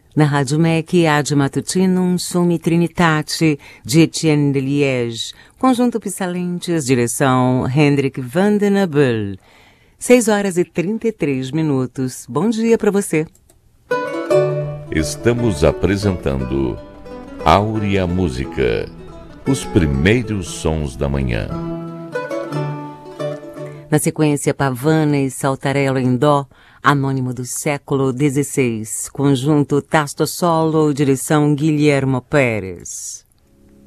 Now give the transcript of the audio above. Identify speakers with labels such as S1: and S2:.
S1: Na Rádio MEC, Ad Matutinum Summi Trinitate, de Etienne de Liège, Conjunto Pissalentes, direção Hendrik van den Abel. 6h33. Bom dia para você.
S2: Estamos apresentando Áurea Música, os primeiros sons da manhã.
S1: Na sequência, Pavana e Saltarello em Dó, Anônimo do século XVI, Conjunto Tasto Solo, direção Guilhermo Pérez.